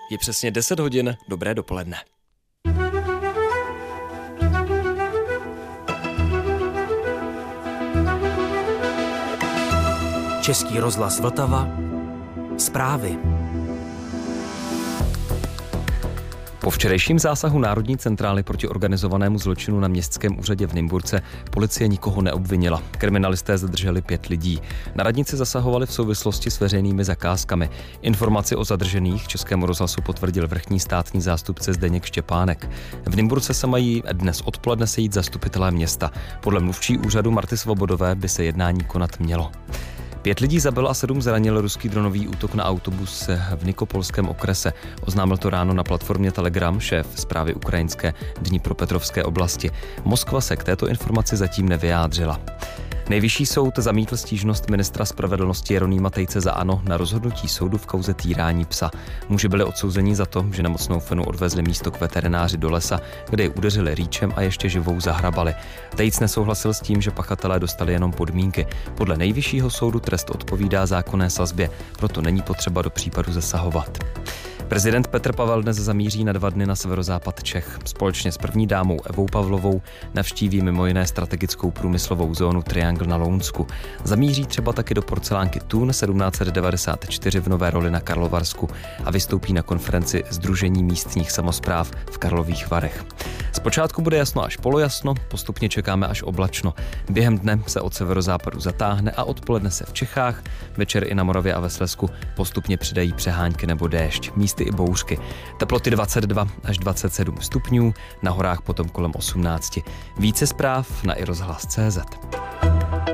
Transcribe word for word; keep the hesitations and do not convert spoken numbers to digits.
Je přesně deset hodin, dobré dopoledne. Český rozhlas Vltava. Zprávy. Po včerejším zásahu Národní centrály proti organizovanému zločinu na městském úřadě v Nymburce policie nikoho neobvinila. Kriminalisté zadrželi pět lidí. Na radnici zasahovali v souvislosti s veřejnými zakázkami. Informaci o zadržených Českému rozhlasu potvrdil vrchní státní zástupce Zdeněk Štěpánek. V Nymburce se mají dnes odpoledne sejít zastupitelé města. Podle mluvčí úřadu Marty Svobodové by se jednání konat mělo. Pět lidí zabil a sedm zranil ruský dronový útok na autobus v Nikopolském okrese. Oznámil to ráno na platformě Telegram šéf zprávy ukrajinské Dnipropetrovské oblasti. Moskva se k této informaci zatím nevyjádřila. Nejvyšší soud zamítl stížnost ministra spravedlnosti Jeronýma Tejce za ANO na rozhodnutí soudu v kauze týrání psa. Muži byli odsouzeni za to, že nemocnou Fenu odvezli místo k veterináři do lesa, kde ji udeřili rýčem a ještě živou zahrabali. Tejc nesouhlasil s tím, že pachatelé dostali jenom podmínky. Podle nejvyššího soudu trest odpovídá zákonné sazbě, proto není potřeba do případu zasahovat. Prezident Petr Pavel dnes zamíří na dva dny na severozápad Čech. Společně s první dámou Evou Pavlovou navštíví mimo jiné strategickou průmyslovou zónu Triangle na Lounsku. Zamíří třeba taky do porcelánky Thun sedmnáct set devadesát čtyři v Nové Roli na Karlovarsku a vystoupí na konferenci Sdružení místních samospráv v Karlových Varech. Zpočátku bude jasno až polojasno, postupně čekáme až oblačno. Během dne se od severozápadu zatáhne a odpoledne se v Čechách, večer i na Moravě a ve Slezsku postupně přidají přehánky nebo déšť, místy i bouřky. Teploty dvacet dva až dvacet sedm stupňů, na horách potom kolem osmnáct. Více zpráv na i rozhlas tečka cé zet.